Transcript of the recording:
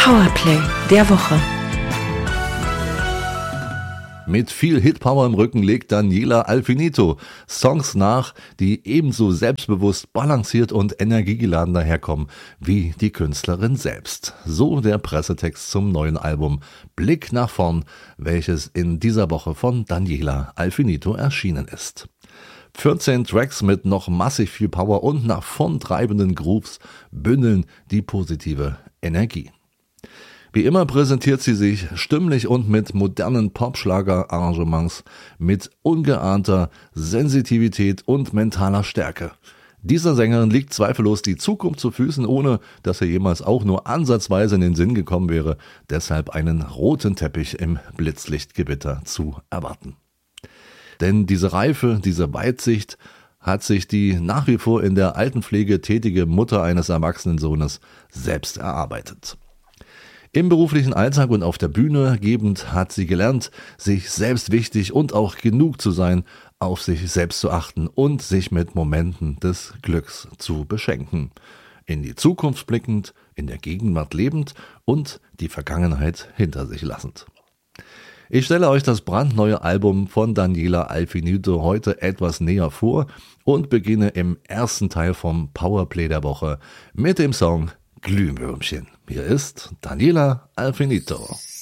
Powerplay der Woche. Mit viel Hitpower im Rücken legt Daniela Alfinito Songs nach, die ebenso selbstbewusst, balanciert und energiegeladen daherkommen wie die Künstlerin selbst. So der Pressetext zum neuen Album Blick nach vorn, welches in dieser Woche von Daniela Alfinito erschienen ist. 14 Tracks mit noch massiv viel Power und nach vorn treibenden Grooves bündeln die positive Energie. Wie immer präsentiert sie sich stimmlich und mit modernen Popschlager-Arrangements mit ungeahnter Sensitivität und mentaler Stärke. Dieser Sängerin liegt zweifellos die Zukunft zu Füßen, ohne dass ihr jemals auch nur ansatzweise in den Sinn gekommen wäre, deshalb einen roten Teppich im Blitzlichtgewitter zu erwarten. Denn diese Reife, diese Weitsicht hat sich die nach wie vor in der Altenpflege tätige Mutter eines erwachsenen Sohnes selbst erarbeitet. Im beruflichen Alltag und auf der Bühne gebend hat sie gelernt, sich selbst wichtig und auch genug zu sein, auf sich selbst zu achten und sich mit Momenten des Glücks zu beschenken. In die Zukunft blickend, in der Gegenwart lebend und die Vergangenheit hinter sich lassend. Ich stelle euch das brandneue Album von Daniela Alfinito heute etwas näher vor und beginne im ersten Teil vom Powerplay der Woche mit dem Song Glühwürmchen. Hier ist Daniela Alfinito.